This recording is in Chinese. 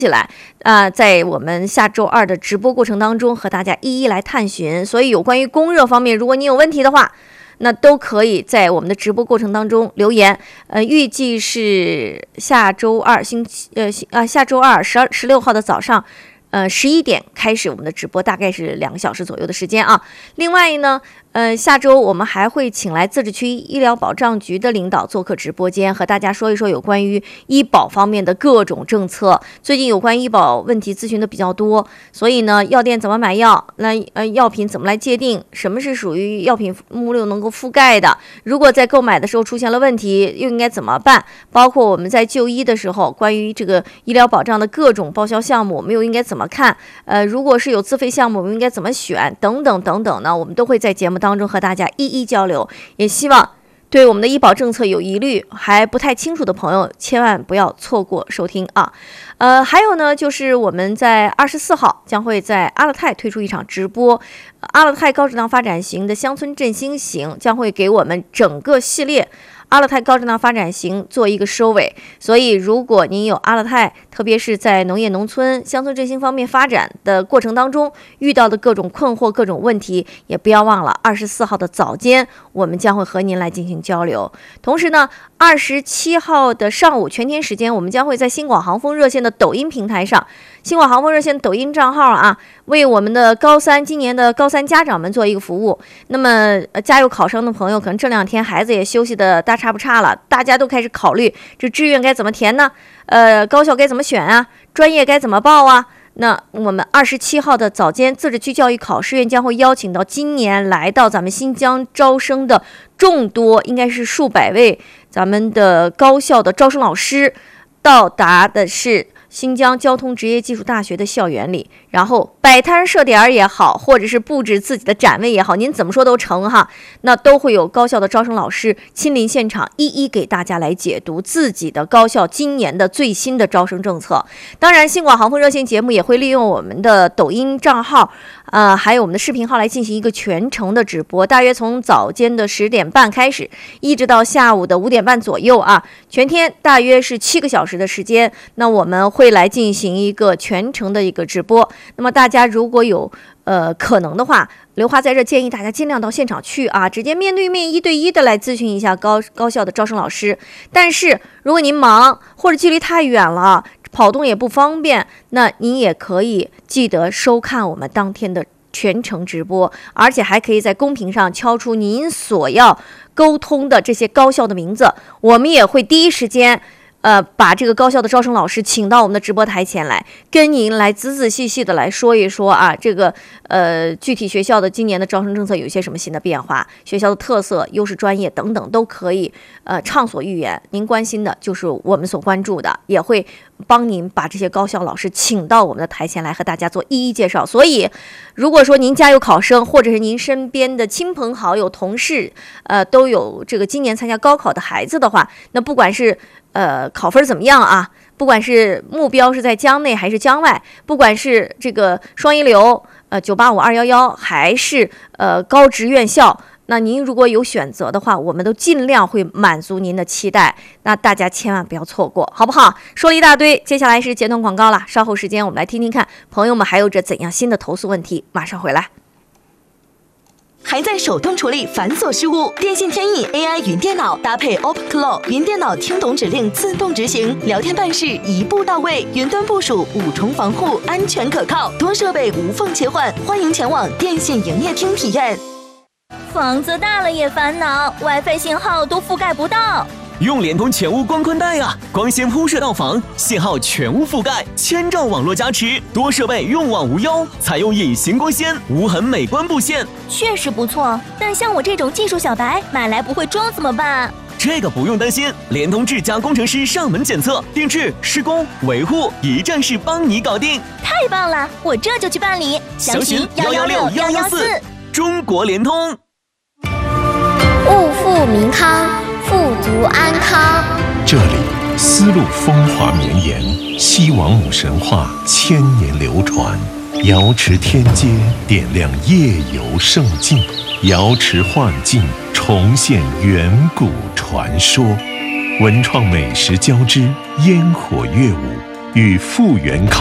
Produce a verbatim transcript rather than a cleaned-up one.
起来啊、呃，在我们下周二的直播过程当中和大家一一来探寻。所以有关于供热方面，如果你有问题的话，那都可以在我们的直播过程当中留言。呃，预计是下周二星期呃啊下周二十二十六号的早上。呃，十一点开始我们的直播，大概是两个小时左右的时间啊。另外呢，呃，下周我们还会请来自治区医疗保障局的领导做客直播间，和大家说一说有关于医保方面的各种政策。最近有关医保问题咨询的比较多，所以呢，药店怎么买药？那呃，药品怎么来界定？什么是属于药品目录能够覆盖的？如果在购买的时候出现了问题，又应该怎么办？包括我们在就医的时候，关于这个医疗保障的各种报销项目，我们又应该怎么看？呃，如果是有自费项目，我们应该怎么选？等等等等呢？我们都会在节目当中和大家一一交流。也希望对我们的医保政策有疑虑还不太清楚的朋友，千万不要错过收听啊！呃，还有呢，就是我们在二十四号将会在阿勒泰推出一场直播，阿勒泰高质量发展型的乡村振兴型将会给我们整个系列阿勒泰高质量发展型做一个收尾。所以如果您有阿勒泰，特别是在农业农村乡村振兴方面发展的过程当中遇到的各种困惑各种问题，也不要忘了二十四号的早间我们将会和您来进行交流。同时呢，二十七号的上午全天时间，我们将会在新广航风热线的抖音平台上，新广航风热线抖音账号啊，为我们的高三今年的高三家长们做一个服务。那么、呃、家有考生的朋友，可能这两天孩子也休息的大差不差了，大家都开始考虑这志愿该怎么填呢？呃，高校该怎么选啊？专业该怎么报啊？那我们二十七号的早间，自治区教育考试院将会邀请到今年来到咱们新疆招生的众多，应该是数百位咱们的高校的招生老师，到达的是新疆交通职业技术大学的校园里，然后摆摊设点也好，或者是布置自己的展位也好，您怎么说都成哈。那都会有高校的招生老师亲临现场，一一给大家来解读自己的高校今年的最新的招生政策。当然，新广航风热线节目也会利用我们的抖音账号，呃，还有我们的视频号来进行一个全程的直播，大约从早间的十点半开始，一直到下午的五点半左右啊，全天大约是七个小时的时间。那我们会来进行一个全程的一个直播。那么大家如果有呃可能的话，刘华在这建议大家尽量到现场去啊，直接面对面一对一的来咨询一下高高校的招生老师。但是如果您忙或者距离太远了，跑动也不方便，那您也可以记得收看我们当天的全程直播，而且还可以在公屏上敲出您所要沟通的这些高校的名字，我们也会第一时间呃，把这个高校的招生老师请到我们的直播台前来，跟您来仔仔细细的来说一说啊，这个呃具体学校的今年的招生政策有一些什么新的变化，学校的特色、优势专业等等都可以呃畅所欲言。您关心的就是我们所关注的，也会帮您把这些高校老师请到我们的台前来和大家做一一介绍。所以，如果说您家有考生，或者是您身边的亲朋好友、同事，呃，都有这个今年参加高考的孩子的话，那不管是呃，考分怎么样啊？不管是目标是在江内还是江外，不管是这个双一流、呃九八五、二幺幺，还是呃高职院校，那您如果有选择的话，我们都尽量会满足您的期待。那大家千万不要错过，好不好？说了一大堆，接下来是简短广告了。稍后时间我们来听听看朋友们还有着怎样新的投诉问题，马上回来。 还在手动处理繁琐事务？电信天翼 A I 云电脑搭配 OpenClaw 云电脑，听懂指令自动执行，聊天办事一步到位，云端部署五重防护，安全可靠，多设备无缝切换。欢迎前往电信营业厅体验。 房子大了也烦恼 ，WiFi 信号都覆盖不到。 用联通全屋光宽带啊，光纤铺设到房，信号全屋覆盖，千兆网络加持，多设备用网无忧，采用隐形光纤，无痕美观布线， 确实不错。但像我这种技术小白，买来不会装怎么办？ 这个不用担心，联通智家工程师上门检测、定制、施工、维护，一站式帮你搞定。 太棒了，我这就去办理。 详询幺幺六幺幺四，中国联通。 物富民康，富足安康。 这里丝路风华绵延，西王母神话千年流传。瑶池天街点亮夜游胜境，瑶池幻境重现远古传说。文创美食交织，烟火乐舞， 与复原康。